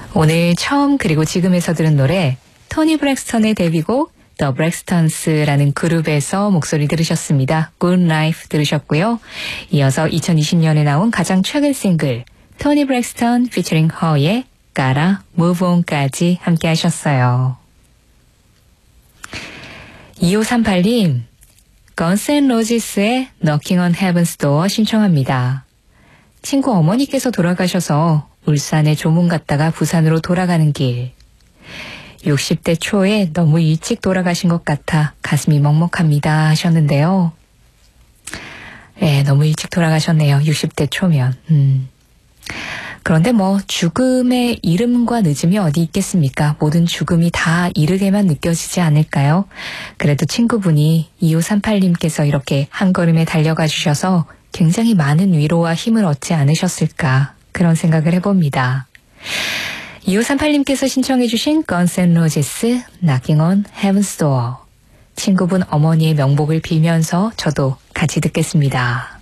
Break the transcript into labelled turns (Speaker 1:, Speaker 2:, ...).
Speaker 1: 오늘 처음 그리고 지금에서 들은 노래 토니 브렉스턴의 데뷔곡 The Braxtons라는 그룹에서 목소리 들으셨습니다. Good Life 들으셨고요. 이어서 2020년에 나온 가장 최근 싱글 토니 브렉스턴 featuring her의 Gotta Move On까지 함께 하셨어요. 2538님, Guns N' Roses의 Knocking on Heaven's Door 신청합니다. 친구 어머니께서 돌아가셔서 울산에 조문 갔다가 부산으로 돌아가는 길. 60대 초에 너무 일찍 돌아가신 것 같아 가슴이 먹먹합니다 하셨는데요. 네, 너무 일찍 돌아가셨네요. 60대 초면. 그런데 죽음의 이름과 늦음이 어디 있겠습니까? 모든 죽음이 다 이르게만 느껴지지 않을까요? 그래도 친구분이 2538님께서 이렇게 한 걸음에 달려가 주셔서 굉장히 많은 위로와 힘을 얻지 않으셨을까 그런 생각을 해봅니다. 2538님께서 신청해 주신 Guns N' Roses Knocking on Heaven's Door. 친구분 어머니의 명복을 빌면서 저도 같이 듣겠습니다.